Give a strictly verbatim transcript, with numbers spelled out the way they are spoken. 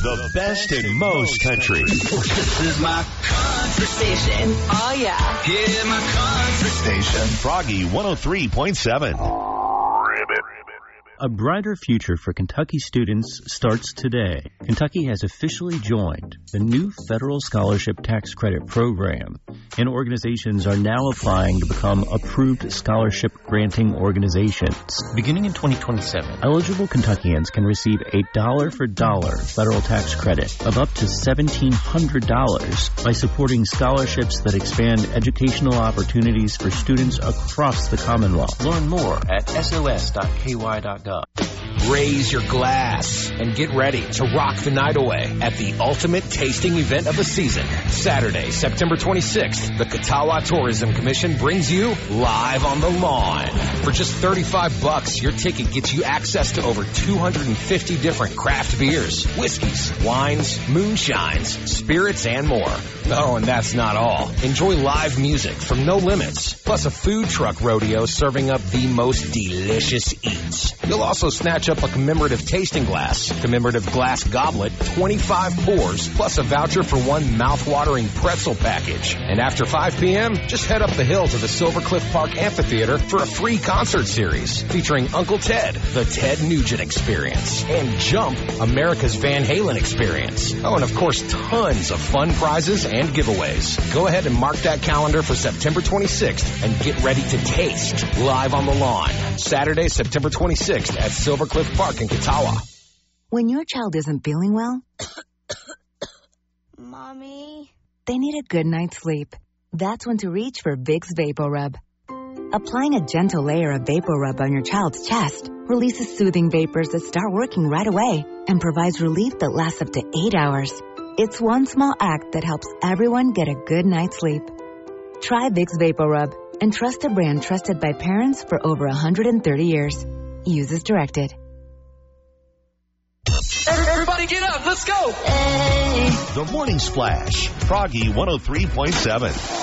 The best in most country. This is my country station. Oh, yeah. Yeah, my country station. Froggy one oh three point seven. A brighter future for Kentucky students starts today. Kentucky has officially joined the new federal scholarship tax credit program, and organizations are now applying to become approved scholarship granting organizations. Beginning in twenty twenty-seven, eligible Kentuckians can receive a dollar-for-dollar federal tax credit of up to seventeen hundred dollars by supporting scholarships that expand educational opportunities for students across the Commonwealth. Learn more at S O S dot K Y dot gov. Raise your glass and get ready to rock the night away at the ultimate tasting event of the season. Saturday, September twenty-sixth, the Catawba Tourism Commission brings you Live on the Lawn. For just thirty-five bucks, your ticket gets you access to over two hundred fifty different craft beers, whiskeys, wines, moonshines, spirits, and more. Oh, and that's not all. Enjoy live music from No Limits, plus a food truck rodeo serving up the most delicious eats. You'll also snatch up a commemorative tasting glass, commemorative glass goblet, twenty-five pours, plus a voucher for one mouth-watering pretzel package. And after five p.m., just head up the hill to the Silver Cliff Park Amphitheater for a free concert series featuring Uncle Ted, the Ted Nugent Experience, and Jump, America's Van Halen Experience. Oh, and of course, tons of fun prizes and giveaways. Go ahead and mark that calendar for September twenty-sixth and get ready to taste Live on the Lawn. Saturday, September twenty-sixth at Silver Cliff Park in Catawba. When your child isn't feeling well, Mommy? They need a good night's sleep. That's when to reach for Vicks VapoRub. Applying a gentle layer of VapoRub on your child's chest releases soothing vapors that start working right away and provides relief that lasts up to eight hours. It's one small act that helps everyone get a good night's sleep. Try Vicks VapoRub and trust a brand trusted by parents for over one hundred thirty years. Use as directed. Everybody get up, let's go. The Morning Splash, Froggy one oh three point seven.